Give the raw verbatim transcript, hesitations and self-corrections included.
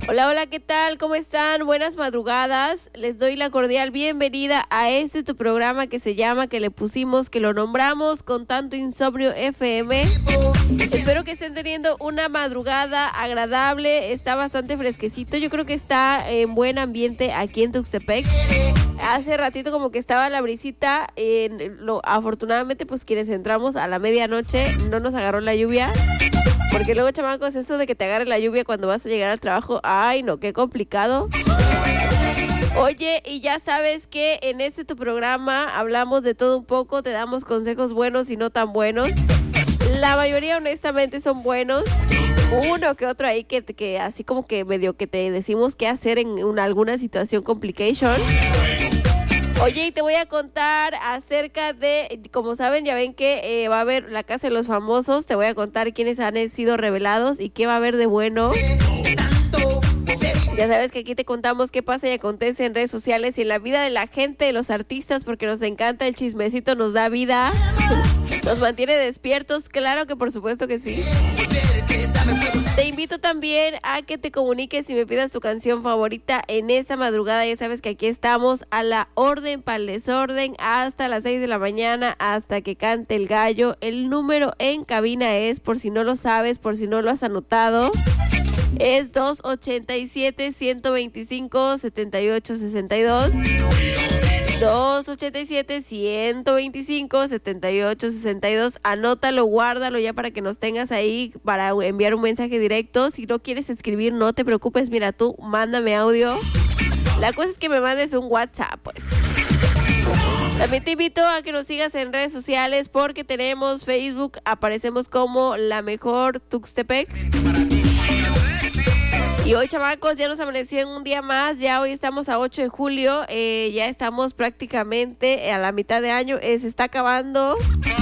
Hola, hola, ¿qué tal? ¿Cómo están? Buenas madrugadas. Les doy la cordial bienvenida a este tu programa que se llama, que le pusimos, que lo nombramos Con Tanto Insomnio F M. Espero que estén teniendo una madrugada agradable. Está bastante fresquecito. Yo creo que está en buen ambiente aquí en Tuxtepec. Hace ratito como que estaba la brisita. En lo, afortunadamente, pues quienes entramos a la medianoche no nos agarró la lluvia. Porque luego, chamacos, eso de que te agarre la lluvia cuando vas a llegar al trabajo, ay, no, qué complicado. Oye, y ya sabes que en este tu programa hablamos de todo un poco, te damos consejos buenos y no tan buenos. La mayoría, honestamente, son buenos. Uno que otro ahí que, que así como que medio que te decimos qué hacer en una, alguna situación complication. Oye, y te voy a contar acerca de, como saben, ya ven que eh, va a haber la Casa de los Famosos. Te voy a contar quiénes han sido revelados y qué va a haber de bueno. Ya sabes que aquí te contamos qué pasa y acontece en redes sociales y en la vida de la gente, de los artistas, porque nos encanta el chismecito, nos da vida, nos mantiene despiertos, claro que por supuesto que sí. Te invito también a que te comuniques y me pidas tu canción favorita en esta madrugada. Ya sabes que aquí estamos a la orden, para el desorden, hasta las seis de la mañana, hasta que cante el gallo. El número en cabina es, por si no lo sabes, por si no lo has anotado, es dos ochenta y siete, ciento veinticinco, setenta y ocho sesenta y dos. dos ochenta y siete, ciento veinticinco, setenta y ocho sesenta y dos. Anótalo, guárdalo ya para que nos tengas ahí para enviar un mensaje directo. Si no quieres escribir, no te preocupes. Mira, tú mándame audio. La cosa es que me mandes un WhatsApp, pues. También te invito a que nos sigas en redes sociales porque tenemos Facebook. Aparecemos como La Mejor Tuxtepec. Y hoy, chamacos, ya nos amaneció en un día más. Ya hoy estamos a ocho de julio. Eh, ya estamos prácticamente a la mitad de año. Eh, se está acabando